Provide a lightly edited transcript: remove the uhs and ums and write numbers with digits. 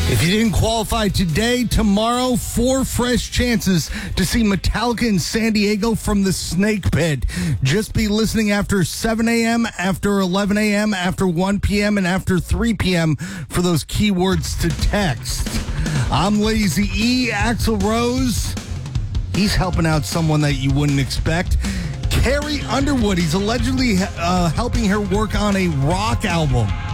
If you didn't qualify today, tomorrow, 4 fresh chances to see Metallica in San Diego from the Snake Pit. Just be listening after 7 a.m., after 11 a.m., after 1 p.m., and after 3 p.m. for those keywords to text. I'm Lazy E, Axl Rose. He's helping out someone that you wouldn't expect. Carrie Underwood, he's allegedly helping her work on a rock album.